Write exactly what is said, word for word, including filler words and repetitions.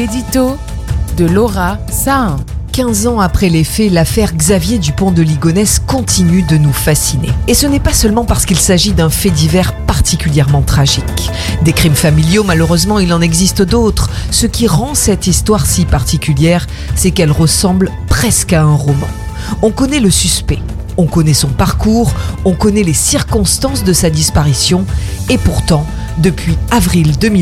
L'édito de Laura Sahin. quinze ans après les faits, l'affaire Xavier Dupont de Ligonnès continue de nous fasciner. Et ce n'est pas seulement parce qu'il s'agit d'un fait divers particulièrement tragique. Des crimes familiaux, malheureusement, il en existe d'autres. Ce qui rend cette histoire si particulière, c'est qu'elle ressemble presque à un roman. On connaît le suspect, on connaît son parcours, on connaît les circonstances de sa disparition. Et pourtant, depuis avril deux mille